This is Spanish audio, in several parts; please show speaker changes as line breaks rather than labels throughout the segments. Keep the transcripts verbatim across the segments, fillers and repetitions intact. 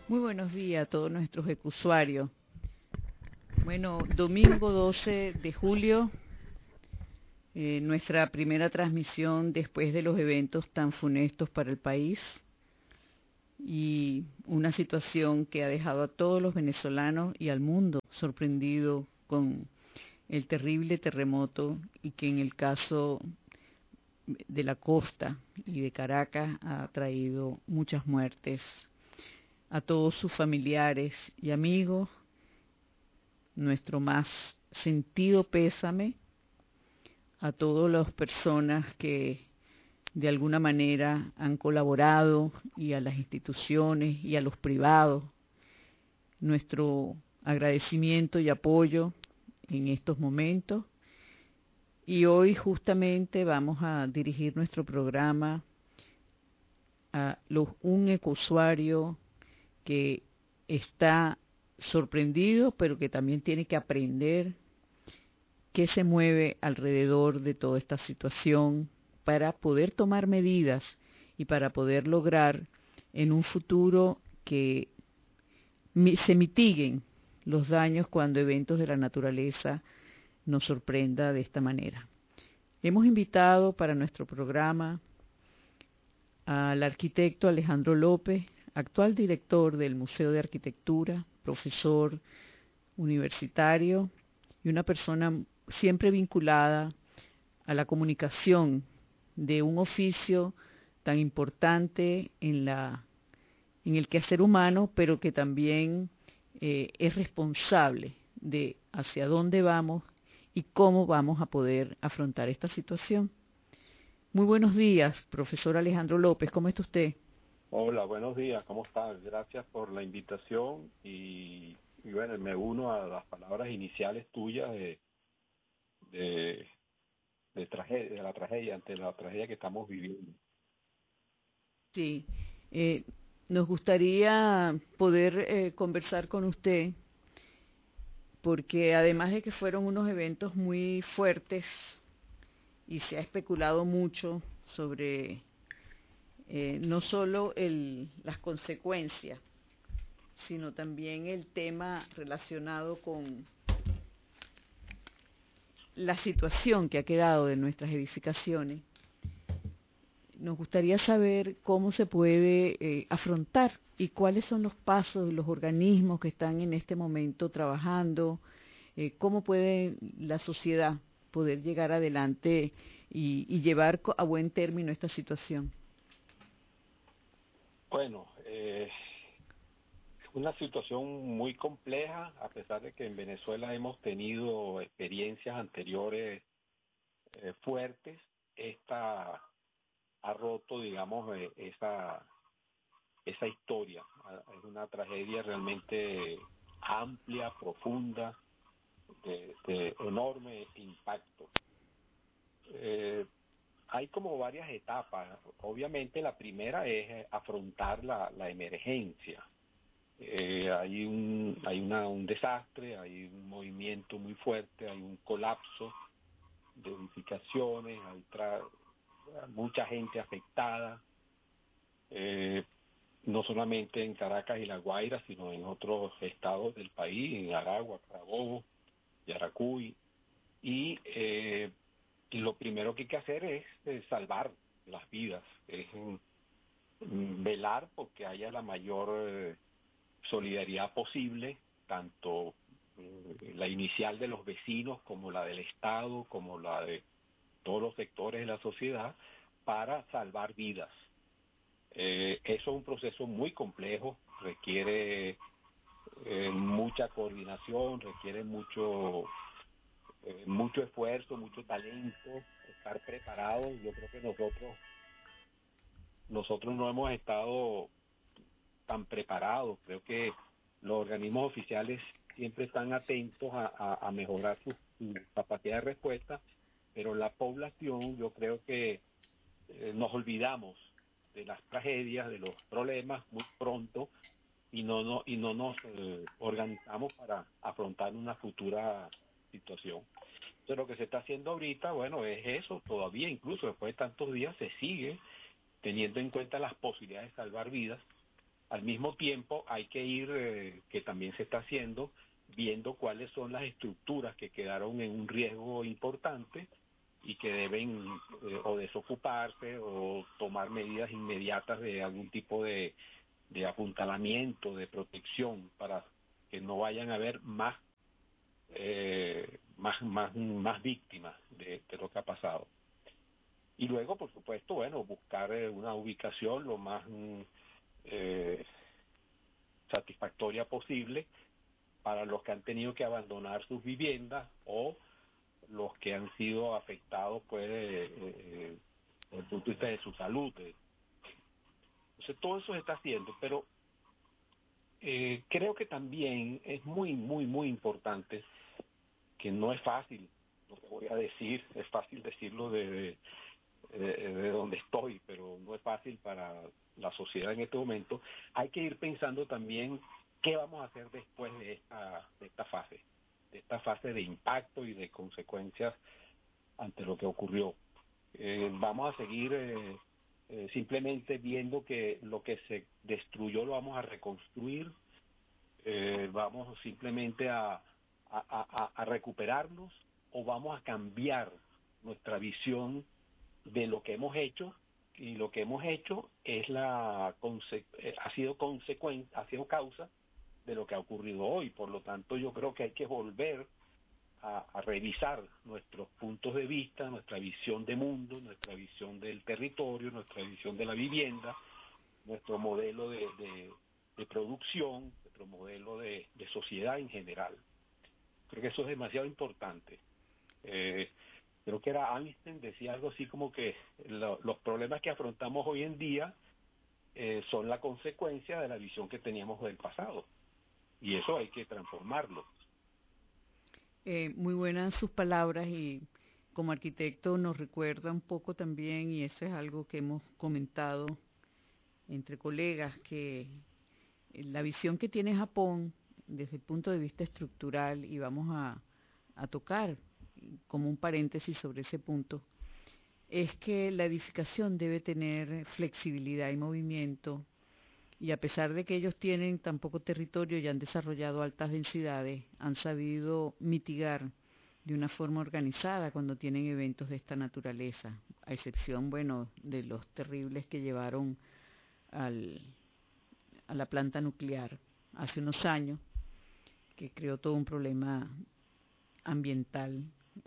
Muy buenos días a todos nuestros ecusuarios. Bueno, domingo doce de julio, eh, nuestra primera transmisión después de los eventos tan funestos para el país y una situación que ha dejado a todos los venezolanos y al mundo sorprendido con el terrible terremoto y que en el caso de la costa y de Caracas ha traído muchas muertes a todos sus familiares y amigos. Nuestro más sentido pésame a todas las personas que de alguna manera han colaborado y a las instituciones y a los privados. Nuestro agradecimiento y apoyo en estos momentos. Y hoy justamente vamos a dirigir nuestro programa a los, un ecusuario que está sorprendido, pero que también tiene que aprender qué se mueve alrededor de toda esta situación para poder tomar medidas y para poder lograr en un futuro que se mitiguen los daños cuando eventos de la naturaleza nos sorprenda de esta manera. Hemos invitado para nuestro programa al arquitecto Alejandro López, actual director del Museo de Arquitectura, profesor universitario y una persona siempre vinculada a la comunicación de un oficio tan importante en, la, en el quehacer humano, pero que también eh, es responsable de hacia dónde vamos y cómo vamos a poder afrontar esta situación. Muy buenos días, profesor Alejandro López, ¿cómo está usted?
Hola, buenos días, ¿cómo estás? Gracias por la invitación y, y bueno, me uno a las palabras iniciales tuyas de, de, de, tragedia, de la tragedia, ante la tragedia que estamos viviendo.
Sí, eh, nos gustaría poder eh, conversar con usted porque además de que fueron unos eventos muy fuertes y se ha especulado mucho sobre eh, no solo el, las consecuencias, sino también el tema relacionado con la situación que ha quedado de nuestras edificaciones. Nos gustaría saber cómo se puede eh, afrontar y cuáles son los pasos, los organismos que están en este momento trabajando, eh, cómo puede la sociedad poder llegar adelante y, y llevar a buen término esta situación.
Bueno, eh, es una situación muy compleja, a pesar de que en Venezuela hemos tenido experiencias anteriores eh, fuertes. Esta ha roto, digamos, eh, esa esa historia. Es una tragedia realmente amplia, profunda, de, de enorme impacto. Eh, hay como varias etapas. Obviamente la primera es afrontar la, la emergencia. Eh, hay un hay una, un desastre, hay un movimiento muy fuerte, hay un colapso de edificaciones, hay tra mucha gente afectada. Eh, no solamente en Caracas y La Guaira, sino en otros estados del país, en Aragua, Carabobo, Yaracuy. Y, eh, y lo primero que hay que hacer es eh, salvar las vidas, es mm, velar porque haya la mayor eh, solidaridad posible, tanto eh, la inicial de los vecinos como la del Estado, como la de todos los sectores de la sociedad, para salvar vidas. Eh, eso es un proceso muy complejo, requiere eh, mucha coordinación, requiere mucho eh, mucho esfuerzo, mucho talento, estar preparados. Yo creo que nosotros nosotros no hemos estado tan preparados. Creo que los organismos oficiales siempre están atentos a, a, a mejorar su, su capacidad de respuesta, pero la población, yo creo que eh, nos olvidamos de las tragedias, de los problemas muy pronto y no, no y no nos eh, organizamos para afrontar una futura situación. Entonces lo que se está haciendo ahorita, bueno, es eso, todavía incluso después de tantos días se sigue teniendo en cuenta las posibilidades de salvar vidas Al mismo tiempo hay que ir, eh, que también se está haciendo, viendo cuáles son las estructuras que quedaron en un riesgo importante y que deben eh, o desocuparse o tomar medidas inmediatas de algún tipo de, de apuntalamiento, de protección, para que no vayan a haber más eh, más, más, más víctimas de, de lo que ha pasado. Y luego, por supuesto, bueno, buscar eh, una ubicación lo más eh, satisfactoria posible para los que han tenido que abandonar sus viviendas o los que han sido afectados, pues, eh, eh, desde el punto de vista de su salud. Entonces, todo eso se está haciendo, pero eh, creo que también es muy, muy, muy importante, que no es fácil, lo que voy a decir, es fácil decirlo de, de, de donde estoy, pero no es fácil para la sociedad en este momento. Hay que ir pensando también qué vamos a hacer después de esta, de esta fase, de esta fase de impacto y de consecuencias ante lo que ocurrió. Eh, vamos a seguir eh, eh, simplemente viendo que lo que se destruyó lo vamos a reconstruir, eh, vamos simplemente a, a, a, a recuperarnos, o vamos a cambiar nuestra visión de lo que hemos hecho, y lo que hemos hecho es la conse ha sido consecuencia, ha sido causa de lo que ha ocurrido hoy. Por lo tanto, yo creo que hay que volver a, a revisar nuestros puntos de vista, nuestra visión de mundo, nuestra visión del territorio, nuestra visión de la vivienda, nuestro modelo de, de, de producción, nuestro modelo de, de sociedad en general. Creo que eso es demasiado importante. Eh, creo que era Einstein, decía algo así como que lo, los problemas que afrontamos hoy en día eh, son la consecuencia de la visión que teníamos del pasado, y eso hay que transformarlo.
Eh, muy buenas sus palabras, y como arquitecto nos recuerda un poco también, y eso es algo que hemos comentado entre colegas, que la visión que tiene Japón desde el punto de vista estructural, y vamos a, a tocar como un paréntesis sobre ese punto, es que la edificación debe tener flexibilidad y movimiento, y a pesar de que ellos tienen tan poco territorio y han desarrollado altas densidades, han sabido mitigar de una forma organizada cuando tienen eventos de esta naturaleza, a excepción, bueno, de los terribles que llevaron al, a la planta nuclear hace unos años, que creó todo un problema ambiental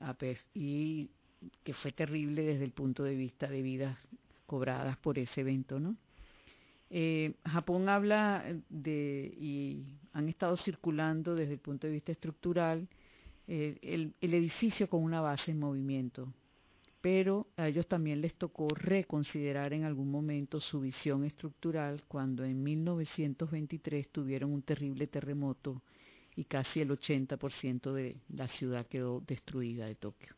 y que fue terrible desde el punto de vista de vidas cobradas por ese evento, ¿no? Eh, Japón habla de, y han estado circulando desde el punto de vista estructural, eh, el, el edificio con una base en movimiento, pero a ellos también les tocó reconsiderar en algún momento su visión estructural cuando en mil novecientos veintitrés tuvieron un terrible terremoto y casi el ochenta por ciento de la ciudad quedó destruida de Tokio.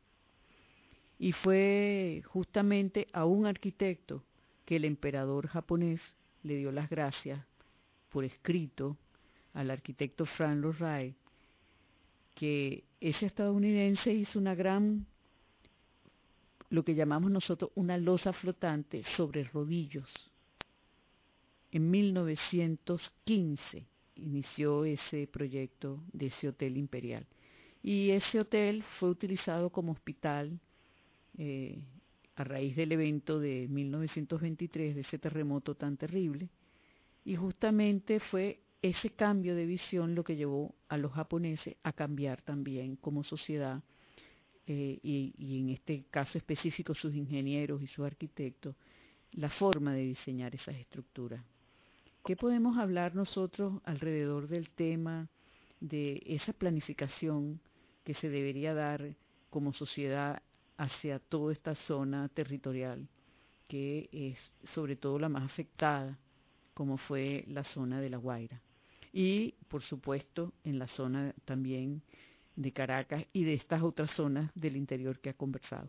Y fue justamente a un arquitecto que el emperador japonés le dio las gracias por escrito, al arquitecto Frank Lloyd Wright, que ese estadounidense hizo una gran, lo que llamamos nosotros una losa flotante sobre rodillos. En mil novecientos quince inició ese proyecto de ese hotel imperial, y ese hotel fue utilizado como hospital eh, a raíz del evento de mil novecientos veintitrés, de ese terremoto tan terrible, y justamente fue ese cambio de visión lo que llevó a los japoneses a cambiar también como sociedad, eh, y, y en este caso específico sus ingenieros y sus arquitectos, la forma de diseñar esas estructuras. ¿Qué podemos hablar nosotros alrededor del tema de esa planificación que se debería dar como sociedad hacia toda esta zona territorial, que es sobre todo la más afectada, como fue la zona de La Guaira, y por supuesto en la zona también de Caracas y de estas otras zonas del interior que ha conversado?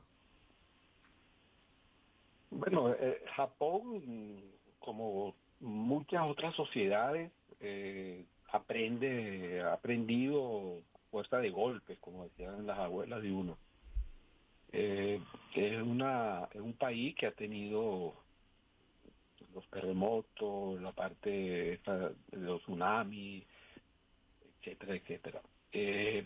Bueno, eh, Japón, como muchas otras sociedades, eh, aprende, ha aprendido a fuerza de golpes, como decían las abuelas de uno. Eh, es, una, es un país que ha tenido los terremotos, la parte esta de los tsunamis, etcétera, etcétera. Eh,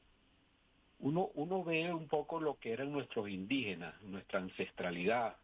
uno, uno ve un poco lo que eran nuestros indígenas, nuestra ancestralidad,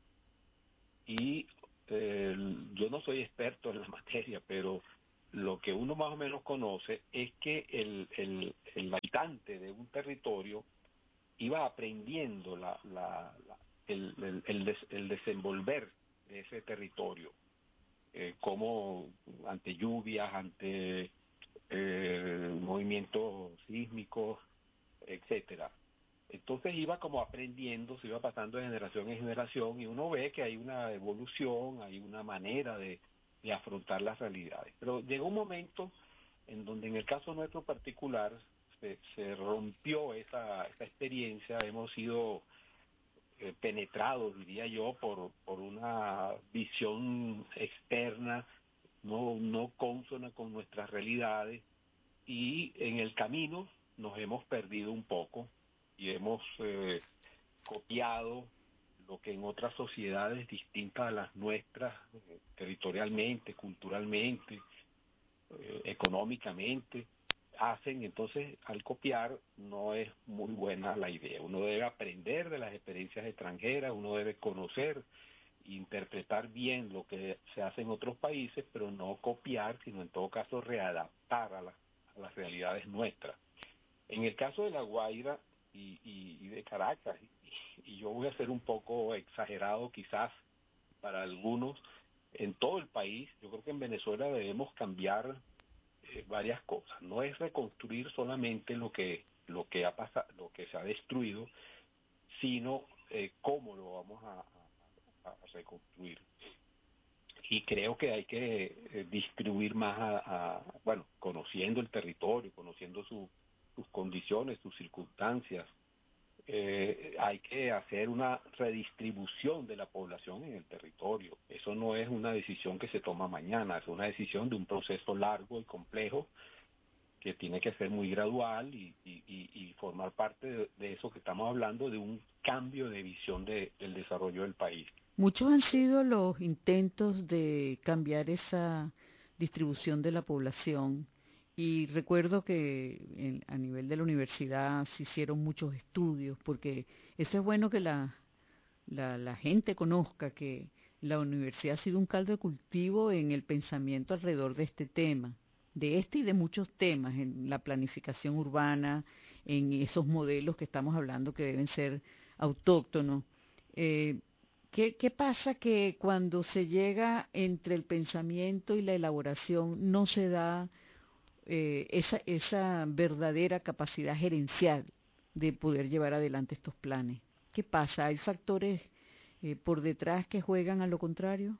y eh, yo no soy experto en la materia, pero lo que uno más o menos conoce es que el, el, el habitante de un territorio iba aprendiendo la, la, la, el, el, el, des, el desenvolver de ese territorio, eh, como ante lluvias, ante eh, movimientos sísmicos, etcétera. Entonces iba como aprendiendo, se iba pasando de generación en generación, y uno ve que hay una evolución, hay una manera de, de afrontar las realidades. Pero llegó un momento en donde, en el caso nuestro particular, se, se rompió esa, esa experiencia. Hemos sido eh, penetrados, diría yo, por, por una visión externa, no, no consona con nuestras realidades, y en el camino nos hemos perdido un poco y hemos eh, copiado lo que en otras sociedades distintas a las nuestras, eh, territorialmente, culturalmente, eh, económicamente, hacen. Entonces, al copiar no es muy buena la idea. Uno debe aprender de las experiencias extranjeras, uno debe conocer, interpretar bien lo que se hace en otros países, pero no copiar, sino en todo caso readaptar a, la, a las realidades nuestras. En el caso de La Guaira y, y, y de Caracas, y, y yo voy a ser un poco exagerado quizás para algunos, en todo el país, yo creo que en Venezuela debemos cambiar eh, varias cosas. No es reconstruir solamente lo que lo que ha pasado, lo que se ha destruido, sino eh, cómo lo vamos a, a, a reconstruir. Y creo que hay que eh, distribuir más a, a, bueno, conociendo el territorio, conociendo su, sus condiciones, sus circunstancias. Eh, hay que hacer una redistribución de la población en el territorio. Eso no es una decisión que se toma mañana, es una decisión de un proceso largo y complejo que tiene que ser muy gradual y, y, y formar parte de, de eso que estamos hablando, de un cambio de visión de, del desarrollo del país.
Muchos han sido los intentos de cambiar esa distribución de la población, y recuerdo que en, a nivel de la universidad se hicieron muchos estudios, porque eso es bueno que la, la, la gente conozca que la universidad ha sido un caldo de cultivo en el pensamiento alrededor de este tema, de este y de muchos temas, en la planificación urbana, en esos modelos que estamos hablando que deben ser autóctonos. Eh, ¿Qué, ¿Qué pasa que cuando se llega entre el pensamiento y la elaboración no se da eh, esa, esa verdadera capacidad gerencial de poder llevar adelante estos planes? ¿Qué pasa? ¿Hay factores eh, por detrás que juegan a lo contrario?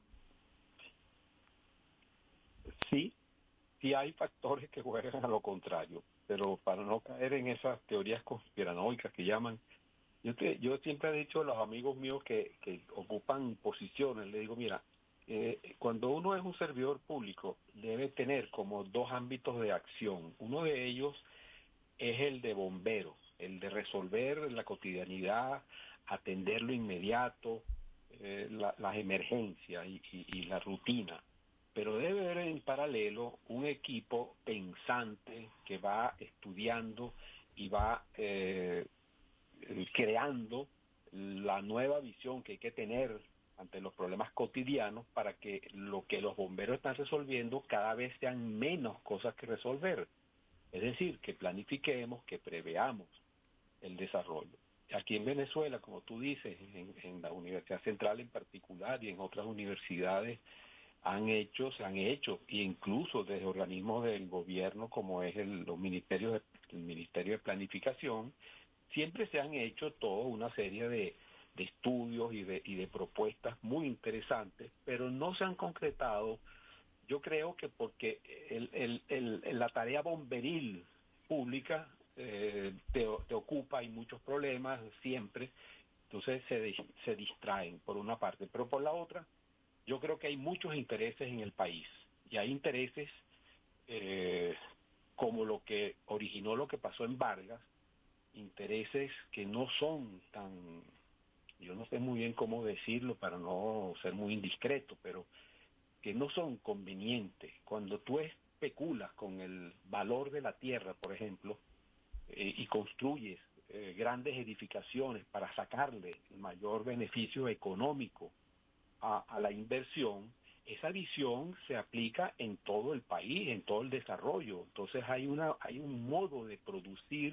Sí, sí hay factores que juegan a lo contrario, pero para no caer en esas teorías conspiranoicas que llaman, yo, te, yo siempre he dicho a los amigos míos que, que ocupan posiciones, le digo, mira, eh, cuando uno es un servidor público, debe tener como dos ámbitos de acción. Uno de ellos es el de bombero, el de resolver la cotidianidad, atender lo inmediato, eh, la, las emergencias y, y, y la rutina. Pero debe haber en paralelo un equipo pensante que va estudiando y va eh, creando la nueva visión que hay que tener ante los problemas cotidianos para que lo que los bomberos están resolviendo cada vez sean menos cosas que resolver. Es decir, que planifiquemos, que preveamos el desarrollo. Aquí en Venezuela, como tú dices, en, en la Universidad Central en particular y en otras universidades, han hecho, se han hecho, e incluso desde organismos del gobierno como es el, los ministerios de, el Ministerio de Planificación, siempre se han hecho toda una serie de, de estudios y de, y de propuestas muy interesantes, pero no se han concretado. Yo creo que porque el, el, el, la tarea bomberil pública eh, te, te ocupa, hay muchos problemas siempre, entonces se, se distraen por una parte, pero por la otra, yo creo que hay muchos intereses en el país, y hay intereses eh, como lo que originó lo que pasó en Vargas, intereses que no son tan, yo no sé muy bien cómo decirlo para no ser muy indiscreto, pero que no son convenientes. Cuando tú especulas con el valor de la tierra, por ejemplo, eh, y construyes eh, grandes edificaciones para sacarle el mayor beneficio económico a, a la inversión, esa visión se aplica en todo el país, en todo el desarrollo. Entonces hay una hay un modo de producir